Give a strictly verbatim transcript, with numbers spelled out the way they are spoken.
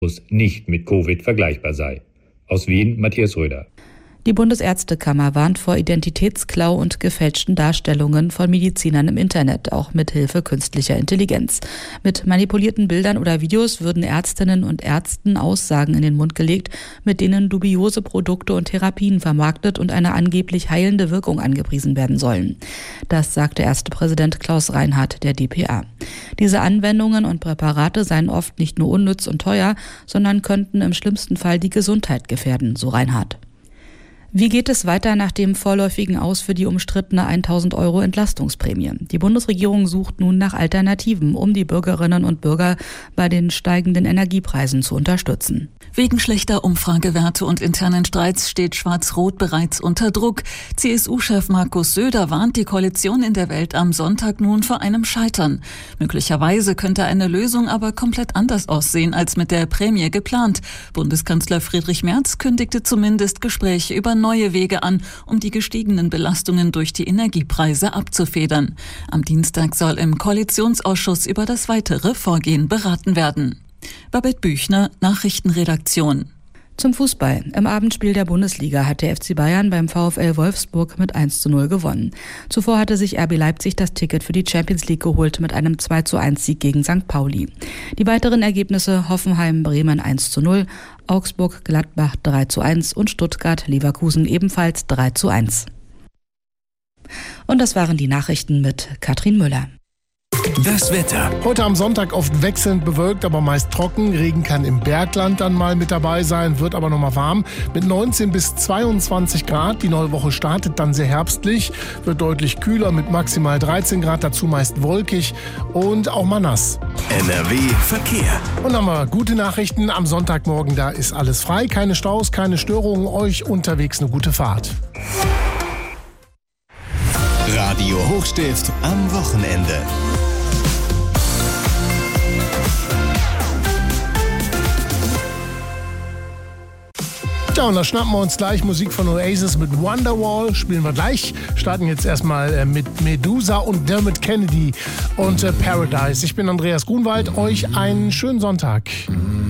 nicht mit Covid vergleichbar sei. Aus Wien Matthias Röder. Die Bundesärztekammer warnt vor Identitätsklau und gefälschten Darstellungen von Medizinern im Internet, auch mit Hilfe künstlicher Intelligenz. Mit manipulierten Bildern oder Videos würden Ärztinnen und Ärzten Aussagen in den Mund gelegt, mit denen dubiose Produkte und Therapien vermarktet und eine angeblich heilende Wirkung angepriesen werden sollen. Das sagte Ärztepräsident Klaus Reinhardt der D P A. Diese Anwendungen und Präparate seien oft nicht nur unnütz und teuer, sondern könnten im schlimmsten Fall die Gesundheit gefährden, so Reinhardt. Wie geht es weiter nach dem vorläufigen Aus für die umstrittene tausend Euro Entlastungsprämie? Die Bundesregierung sucht nun nach Alternativen, um die Bürgerinnen und Bürger bei den steigenden Energiepreisen zu unterstützen. Wegen schlechter Umfragewerte und internen Streits steht Schwarz-Rot bereits unter Druck. C S U-Chef Markus Söder warnt die Koalition in der Welt am Sonntag nun vor einem Scheitern. Möglicherweise könnte eine Lösung aber komplett anders aussehen als mit der Prämie geplant. Bundeskanzler Friedrich Merz kündigte zumindest Gespräche über neue Wege an, um die gestiegenen Belastungen durch die Energiepreise abzufedern. Am Dienstag soll im Koalitionsausschuss über das weitere Vorgehen beraten werden. Babette Büchner, Nachrichtenredaktion. Zum Fußball. Im Abendspiel der Bundesliga hat der F C Bayern beim VfL Wolfsburg mit eins zu null gewonnen. Zuvor hatte sich R B Leipzig das Ticket für die Champions League geholt mit einem zwei zu eins Sieg gegen Sankt Pauli. Die weiteren Ergebnisse: Hoffenheim-Bremen eins zu null, Augsburg-Gladbach drei zu eins und Stuttgart-Leverkusen ebenfalls drei zu eins. Und das waren die Nachrichten mit Katrin Müller. Das Wetter. Heute am Sonntag oft wechselnd bewölkt, aber meist trocken. Regen kann im Bergland dann mal mit dabei sein, wird aber nochmal warm. Mit neunzehn bis zweiundzwanzig Grad. Die neue Woche startet dann sehr herbstlich, wird deutlich kühler mit maximal dreizehn Grad, dazu meist wolkig und auch mal nass. N R W Verkehr. Und dann haben wir gute Nachrichten. Am Sonntagmorgen, da ist alles frei. Keine Staus, keine Störungen. Euch unterwegs eine gute Fahrt. Radio Hochstift am Wochenende. Ja, und da schnappen wir uns gleich Musik von Oasis mit Wonderwall. Spielen wir gleich. Starten jetzt erstmal mit Medusa und Dermot Kennedy und Paradise. Ich bin Andreas Grunwald. Euch einen schönen Sonntag.